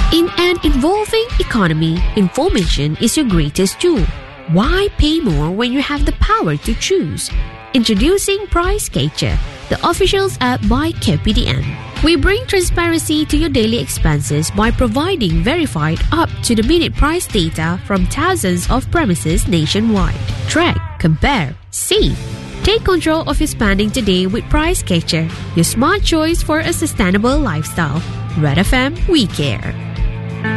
In an evolving economy, information is your greatest tool. Why pay more when you have the power to choose? Introducing Price Catcher, the official app by KPDN. We bring transparency to your daily expenses by providing verified up-to-the-minute price data from thousands of premises nationwide. Track, compare, save. Take control of your spending today with Price Catcher, your smart choice for a sustainable lifestyle. Red FM, we care.